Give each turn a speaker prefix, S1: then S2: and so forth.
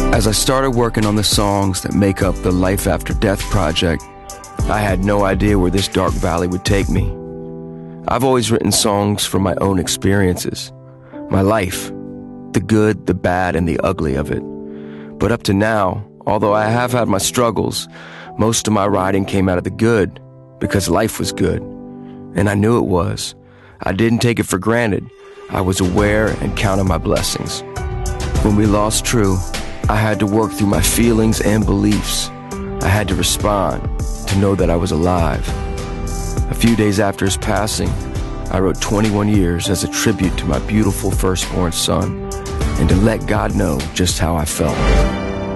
S1: As I started working on the songs that make up the Life After Death project, I had no idea where this dark valley would take me. I've always written songs from my own experiences, my life, the good, the bad, and the ugly of it. But up to now, although I have had my struggles, most of my writing came out of the good, because life was good. And I knew it was. I didn't take it for granted. I was aware and counted my blessings. When we lost True, I had to work through my feelings and beliefs. I had to respond, to know that I was alive. A few days after his passing, I wrote 21 Years as a tribute to my beautiful firstborn son, and to let God know just how I felt.